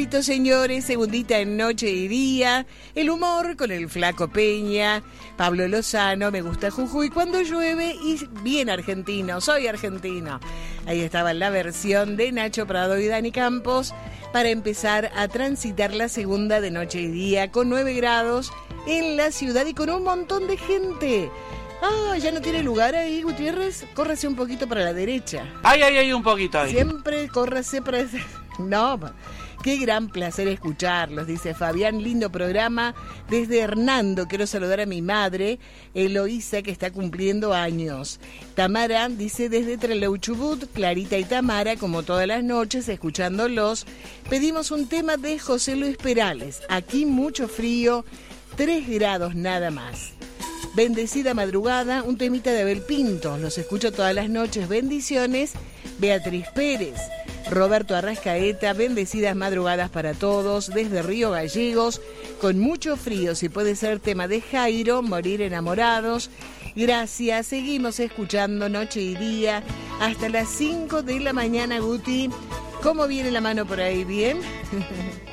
Listo, señores, segundita en Noche y Día, el humor con el Flaco Peña, Pablo Lozano, me gusta Jujuy cuando llueve y bien argentino, soy argentino. Ahí estaba la versión de Nacho Prado y Dani Campos para empezar a transitar la segunda de Noche y Día con 9 grados en la ciudad y con un montón de gente. Ah, ya no tiene lugar ahí, Gutiérrez. Córrase un poquito para la derecha. Hay un poquito ahí. Siempre córrase para... No, qué gran placer escucharlos, dice Fabián. Lindo programa. Desde Hernando quiero saludar a mi madre, Eloísa, que está cumpliendo años. Tamara dice desde Trelew Chubut, Clarita y Tamara, como todas las noches, escuchándolos. Pedimos un tema de José Luis Perales. Aquí mucho frío, 3 grados nada más. Bendecida madrugada, un temita de Abel Pinto. Los escucho todas las noches. Bendiciones. Beatriz Pérez. Roberto Arrascaeta, bendecidas madrugadas para todos, desde Río Gallegos, con mucho frío, si puede ser tema de Jairo, Morir enamorados. Gracias, seguimos escuchando Noche y Día hasta las 5 de la mañana, Guti. ¿Cómo viene la mano por ahí? ¿Bien?